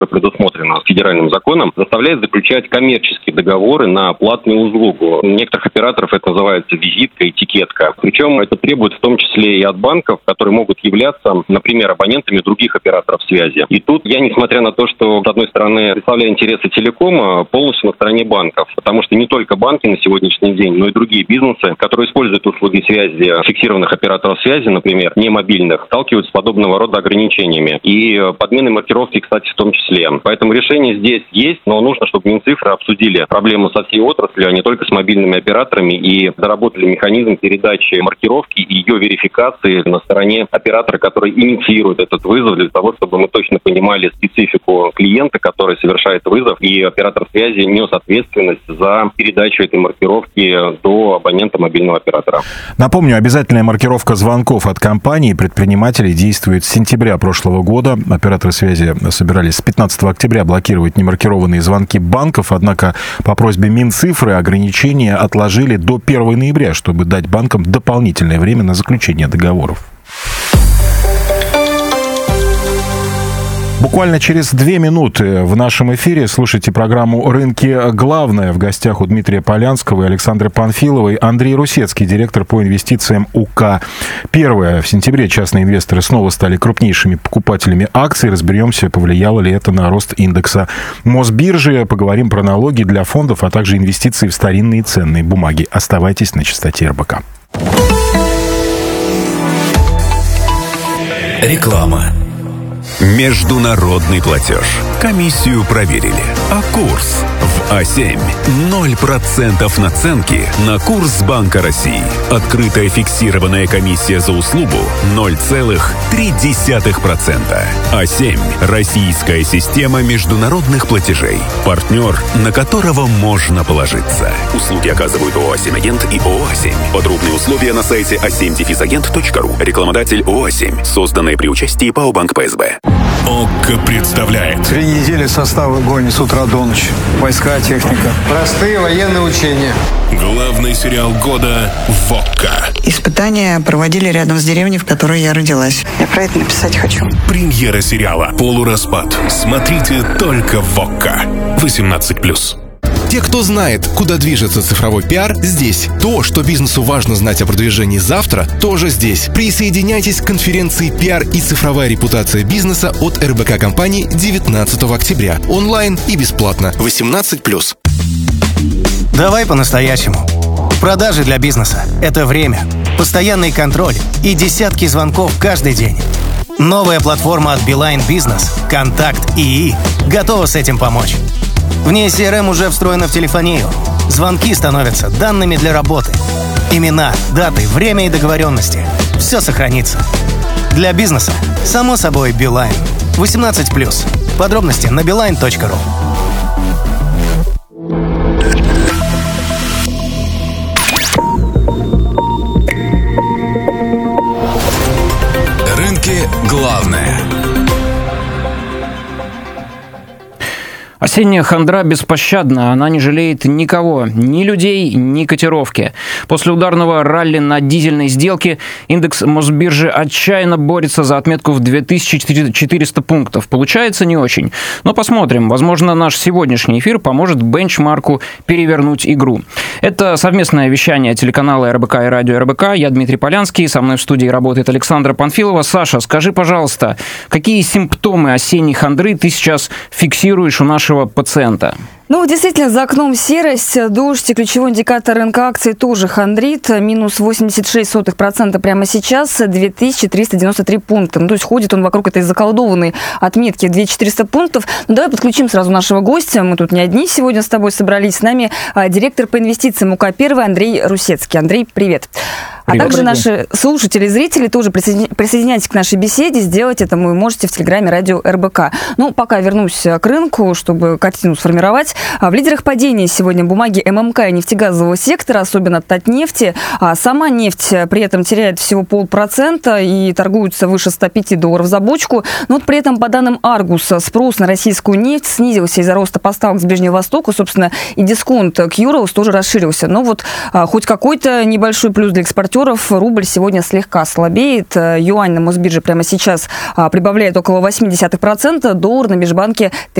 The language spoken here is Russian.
предусмотрено федеральным законом, заставляет заключать коммерческие договоры на платную услугу. У некоторых операторов это называется визитка, этикетка. Причем это требует в том числе и от банков, которые могут являться, например, абонентами других операторов связи. И тут я, несмотря на то, что, с одной стороны, представляю интересы телекома, полностью на стороне банков. Потому что не только банки на сегодняшний день, но и другие бизнесы, которые используют услуги связи фиксированных операторов связи, например, не мобильных, сталкиваются с подобного рода ограничениями. И подменой маркировки, кстати, в том числе. Поэтому решение здесь есть, но нужно, чтобы Минцифры обсудили проблему со всей отраслью, а не только с мобильными операторами, и доработали механизм передачи маркировки и ее верификации на стороне оператора, который инициирует этот вызов, для того, чтобы мы точно понимали специфику клиента, который совершает вызов, и оператор связи нес ответственность за передачу этой маркировки до абонента мобильного оператора. Напомню, обязательная маркировка звонков от компаний и предпринимателей действует с сентября прошлого года. Операторы связи собирались с 15 октября блокировать немаркированные звонки банков, однако по просьбе Минцифры ограничения отложили до 1 ноября, чтобы дать банкам дополнительное время на заключение договоров. Буквально через 2 минуты в нашем эфире слушайте программу «Рынки. Главное». В гостях у Дмитрия Полянского и Александры Панфиловой Андрей Русецкий, директор по инвестициям УК. Первое. В сентябре частные инвесторы снова стали крупнейшими покупателями акций. Разберемся, повлияло ли это на рост индекса Мосбиржи. Поговорим про налоги для фондов, а также инвестиции в старинные ценные бумаги. Оставайтесь на частоте РБК. Реклама. Международный платеж. Комиссию проверили. А курс в А7. 0% наценки на курс Банка России. Открытая фиксированная комиссия за услугу 0,3%. А7. Российская система международных платежей. Партнер, на которого можно положиться. Услуги оказывают ООО «А7 Агент» и ООО «А7». Подробные условия на сайте a7-agent.ru. Рекламодатель ООО «А7». Созданные при участии ПАО «Банк ПСБ». ОККО представляет. 3 недели состава в гонит с утра до ночи. Войска, техника. Простые военные учения. Главный сериал года в ОККО. Испытания проводили рядом с деревней, в которой я родилась. Я про это написать хочу. Премьера сериала «Полураспад». Смотрите только в ОККО. 18+. Те, кто знает, куда движется цифровой пиар, здесь. То, что бизнесу важно знать о продвижении завтра, тоже здесь. Присоединяйтесь к конференции «Пиар и цифровая репутация бизнеса» от РБК компании 19 октября. Онлайн и бесплатно. 18+. Давай по-настоящему. Продажи для бизнеса – это время, постоянный контроль и десятки звонков каждый день. Новая платформа от Beeline Business «Контакт ИИ» готова с этим помочь. В ней CRM уже встроена в телефонию. Звонки становятся данными для работы. Имена, даты, время и договоренности. Все сохранится. Для бизнеса, само собой, Beeline. 18+. Подробности на beeline.ru. Рынки. Главное. Осенняя хандра беспощадна, она не жалеет никого, ни людей, ни котировки. После ударного ралли на дизельной сделке индекс Мосбиржи отчаянно борется за отметку в 2400 пунктов. Получается не очень, но посмотрим. Возможно, наш сегодняшний эфир поможет бенчмарку перевернуть игру. Это совместное вещание телеканала РБК и радио РБК. Я Дмитрий Полянский, со мной в студии работает Александра Панфилова. Саша, скажи, пожалуйста, какие симптомы осенней хандры ты сейчас фиксируешь у нашего пациента? Ну, действительно, за окном серость, дождь, и ключевой индикатор рынка акций тоже хандрит. Минус 86% прямо сейчас, 2393 пункта. Ну, то есть ходит он вокруг этой заколдованной отметки 2400 пунктов. Ну, давай подключим сразу нашего гостя. Мы тут не одни сегодня с тобой собрались. С нами директор по инвестициям УК-1 Андрей Русецкий. Андрей, привет. А также наши слушатели и зрители тоже присоединяйтесь к нашей беседе. Сделать это вы можете в телеграме радио РБК. Ну, пока вернусь к рынку, чтобы картину сформировать. В лидерах падения сегодня бумаги ММК и нефтегазового сектора, особенно Татнефти. Сама нефть при этом теряет всего 0,5% и торгуется выше $105 за бочку. Но вот при этом, по данным Аргуса, спрос на российскую нефть снизился из-за роста поставок с Ближнего Востока. Собственно, и дисконт к Юроус тоже расширился. Но вот хоть какой-то небольшой плюс для экспортеров актеров рубль сегодня слегка слабеет. Юань на Мосбирже прямо сейчас прибавляет около 0,8%, доллар на межбанке